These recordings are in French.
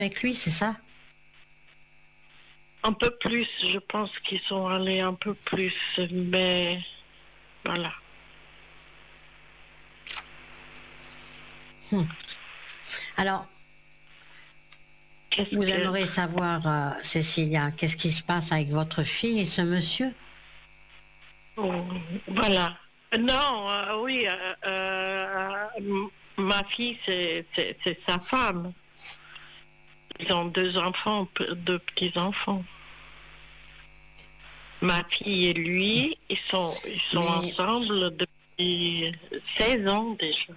avec lui, c'est ça? Un peu plus, je pense qu'ils sont allés un peu plus, mais voilà. Alors, vous aimeriez savoir, Cécilia, qu'est-ce qui se passe avec votre fille et ce monsieur? Oh, voilà. Non, oui, ma fille, c'est sa femme. Ils ont 2 enfants, 2 petits-enfants. Ma fille et lui, ils sont ensemble depuis 16 ans déjà.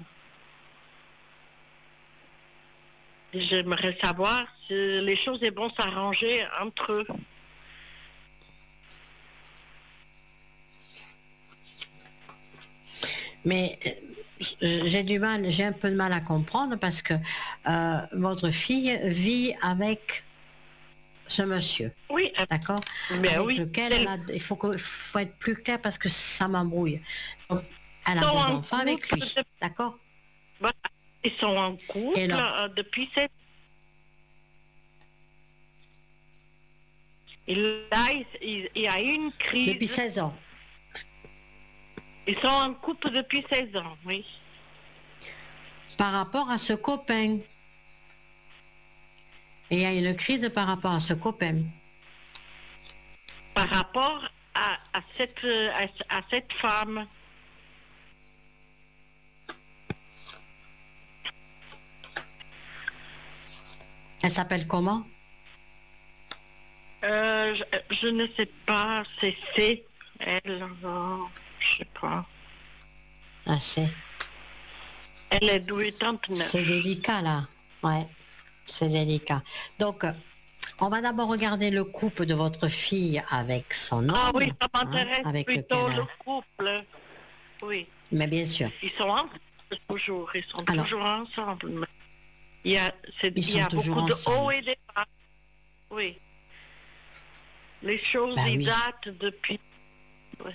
J'aimerais savoir si les choses vont s'arranger entre eux. Mais j'ai un peu de mal à comprendre parce que votre fille vit avec ce monsieur. Oui, d'accord? Mais avec oui, lequel il faut être plus clair parce que ça m'embrouille. Donc, elle a Ils sont des en enfants avec couple lui, d'accord? Voilà. Ils sont en couple Et là, depuis 7 ans. Et là, il y a eu une crise. depuis 16 ans. Ils sont en couple depuis 16 ans, oui. Par rapport à ce copain. Et il y a une crise par rapport à ce copain. Par rapport à cette femme. Elle s'appelle comment? Je ne sais pas, c'est elle, je sais pas. Ah, c'est. Elle est douée 39. C'est délicat là, ouais, c'est délicat. Donc, on va d'abord regarder le couple de votre fille avec son homme. Ah oui, ça m'intéresse avec plutôt lequel le couple. Oui. Mais bien sûr. Ils sont ensemble toujours, ils sont Alors, toujours ensemble. Il y a toujours beaucoup de ensemble. hauts et des bas. Oui. Les choses, Ben ils oui. datent depuis. Oui.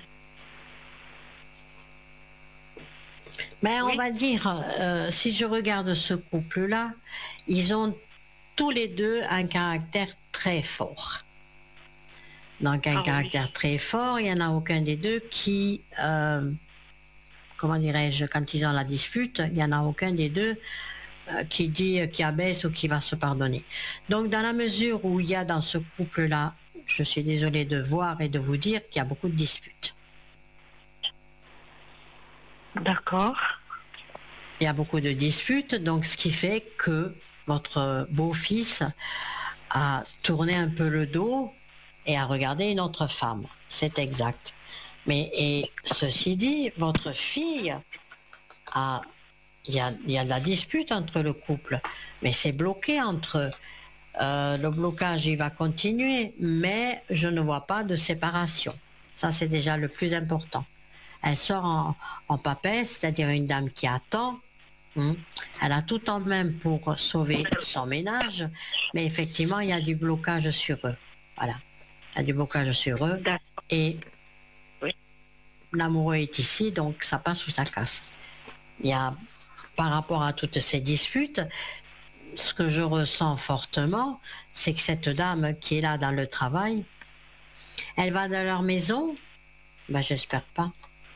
Ben, Oui. on va dire, si je regarde ce couple-là, ils ont tous les deux un caractère très fort. Donc un caractère très fort, il n'y en a aucun des deux qui, comment dirais-je, quand ils ont la dispute, il n'y en a aucun des deux qui abaisse ou qui va se pardonner. Donc dans la mesure où il y a dans ce couple-là, je suis désolée de voir et de vous dire qu'il y a beaucoup de disputes. D'accord. Il y a beaucoup de disputes, donc ce qui fait que votre beau-fils a tourné un peu le dos et a regardé une autre femme. C'est exact. Mais et ceci dit, votre fille a, il y a de la dispute entre le couple, mais c'est bloqué entre eux. Le blocage, il va continuer, mais je ne vois pas de séparation. Ça, c'est déjà le plus important. Elle sort en papesse, c'est-à-dire une dame qui attend. Elle a tout en même pour sauver son ménage, mais effectivement, il y a du blocage sur eux. Voilà. Il y a du blocage sur eux. Et l'amoureux est ici, donc ça passe ou ça casse. Il y a, par rapport à toutes ces disputes, ce que je ressens fortement, c'est que cette dame qui est là dans le travail, elle va dans leur maison? Ben, j'espère pas.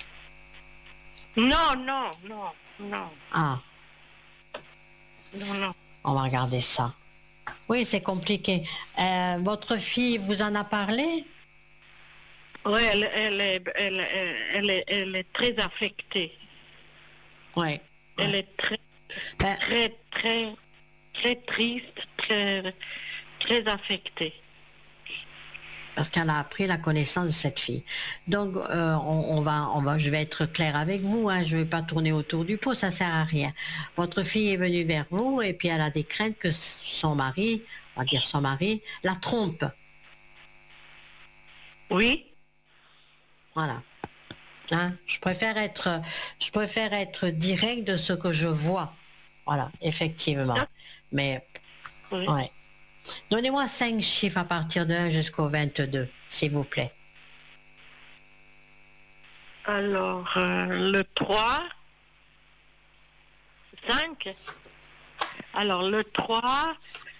Non, non, non, non. Ah. Non, non. On va regarder ça. Oui, c'est compliqué. Votre fille vous en a parlé? Oui, elle est très affectée. Oui. Elle est très triste, très affectée. Parce qu'elle a appris la connaissance de cette fille. Donc, je vais être claire avec vous, hein, je ne vais pas tourner autour du pot, ça ne sert à rien. Votre fille est venue vers vous et puis elle a des craintes que son mari, on va dire son mari, la trompe. Oui. Voilà. Hein, je préfère être direct de ce que je vois. Voilà, effectivement. Mais, ouais. Donnez-moi 5 chiffres à partir de 1 jusqu'au 22, s'il vous plaît. Alors, le 3, 5. Alors, le 3,